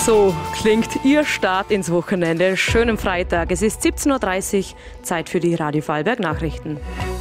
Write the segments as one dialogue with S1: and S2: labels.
S1: So klingt Ihr Start ins Wochenende. Schönen Freitag. Es ist 17.30 Uhr, Zeit für die Radio Vorarlberg Nachrichten.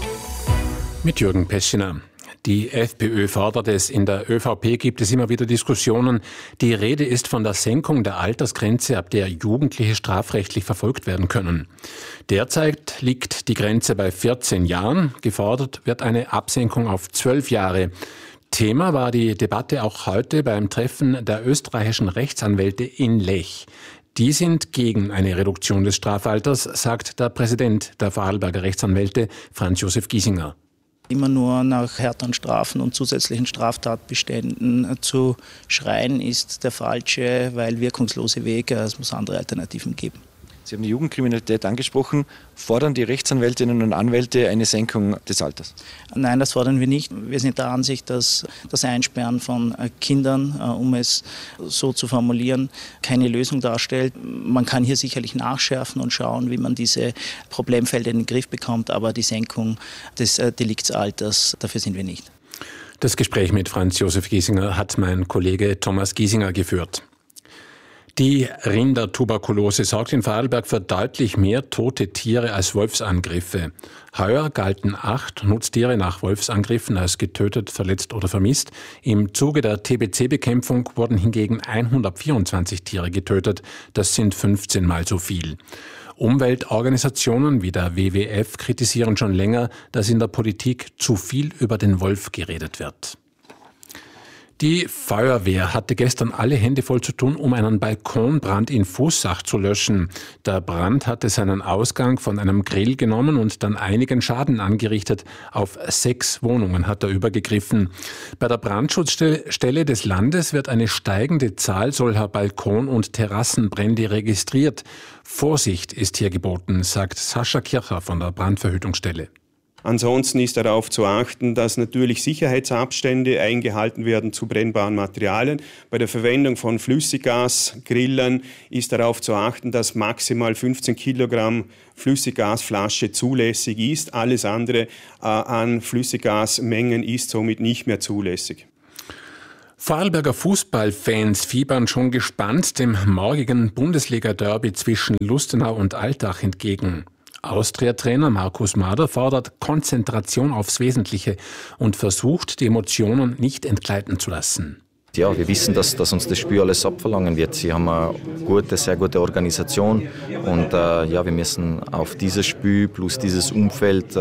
S2: Mit Jürgen Peschiner. Die FPÖ fordert es. In der ÖVP gibt es immer wieder Diskussionen. Die Rede ist von der Senkung der Altersgrenze, ab der Jugendliche strafrechtlich verfolgt werden können. Derzeit liegt die Grenze bei 14 Jahren. Gefordert wird eine Absenkung auf 12 Jahre. Thema war die Debatte auch heute beim Treffen der österreichischen Rechtsanwälte in Lech. Die sind gegen eine Reduktion des Strafalters, sagt der Präsident der Vorarlberger Rechtsanwälte, Franz Josef Giesinger.
S3: Immer nur nach härteren Strafen und zusätzlichen Straftatbeständen zu schreien, ist der falsche, weil wirkungslose Weg. Es muss andere Alternativen geben.
S4: Sie haben die Jugendkriminalität angesprochen. Fordern die Rechtsanwältinnen und Anwälte eine Senkung des Alters?
S3: Nein, das fordern wir nicht. Wir sind der Ansicht, dass das Einsperren von Kindern, um es so zu formulieren, keine Lösung darstellt. Man kann hier sicherlich nachschärfen und schauen, wie man diese Problemfelder in den Griff bekommt, aber die Senkung des Deliktsalters, dafür sind wir nicht.
S2: Das Gespräch mit Franz Josef Giesinger hat mein Kollege Thomas Giesinger geführt. Die Rindertuberkulose sorgt in Vorarlberg für deutlich mehr tote Tiere als Wolfsangriffe. Heuer galten 8 Nutztiere nach Wolfsangriffen als getötet, verletzt oder vermisst. Im Zuge der TBC-Bekämpfung wurden hingegen 124 Tiere getötet. Das sind 15 Mal so viel. Umweltorganisationen wie der WWF kritisieren schon länger, dass in der Politik zu viel über den Wolf geredet wird. Die Feuerwehr hatte gestern alle Hände voll zu tun, um einen Balkonbrand in Fußach zu löschen. Der Brand hatte seinen Ausgang von einem Grill genommen und dann einigen Schaden angerichtet. Auf 6 Wohnungen hat er übergegriffen. Bei der Brandschutzstelle des Landes wird eine steigende Zahl solcher Balkon- und Terrassenbrände registriert. Vorsicht ist hier geboten, sagt Sascha Kircher von der Brandverhütungsstelle.
S5: Ansonsten ist darauf zu achten, dass natürlich Sicherheitsabstände eingehalten werden zu brennbaren Materialien. Bei der Verwendung von Flüssiggasgrillern ist darauf zu achten, dass maximal 15 Kilogramm Flüssiggasflasche zulässig ist. Alles andere an Flüssiggasmengen ist somit nicht mehr zulässig.
S2: Vorarlberger Fußballfans fiebern schon gespannt dem morgigen Bundesliga-Derby zwischen Lustenau und Altach entgegen. Austria-Trainer Markus Mader fordert Konzentration aufs Wesentliche und versucht, die Emotionen nicht entgleiten zu lassen.
S6: Ja, wir wissen, dass uns das Spiel alles abverlangen wird. Sie haben eine sehr gute Organisation und wir müssen auf dieses Spiel plus dieses Umfeld,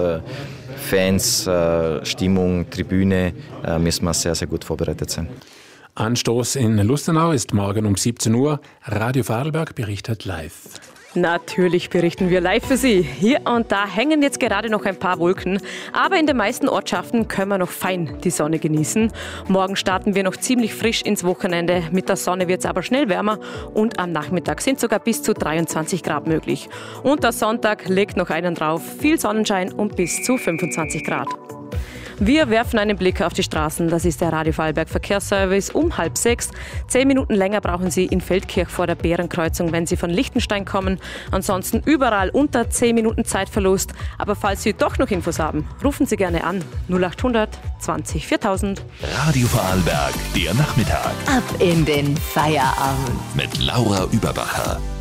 S6: Fans, Stimmung, Tribüne, müssen wir sehr, sehr gut vorbereitet sein.
S2: Anstoß in Lustenau ist morgen um 17 Uhr. Radio Vorarlberg berichtet live.
S1: Natürlich berichten wir live für Sie. Hier und da hängen jetzt gerade noch ein paar Wolken, aber in den meisten Ortschaften können wir noch fein die Sonne genießen. Morgen starten wir noch ziemlich frisch ins Wochenende. Mit der Sonne wird es aber schnell wärmer und am Nachmittag sind sogar bis zu 23 Grad möglich. Und der Sonntag legt noch einen drauf. Viel Sonnenschein und bis zu 25 Grad. Wir werfen einen Blick auf die Straßen. Das ist der Radio Vorarlberg Verkehrsservice um 5:30. 10 Minuten länger brauchen Sie in Feldkirch vor der Bärenkreuzung, wenn Sie von Lichtenstein kommen. Ansonsten überall unter 10 Minuten Zeitverlust. Aber falls Sie doch noch Infos haben, rufen Sie gerne an. 0800 20 4000.
S7: Radio Vorarlberg, der Nachmittag.
S8: Ab in den Feierabend.
S7: Mit Laura Überbacher.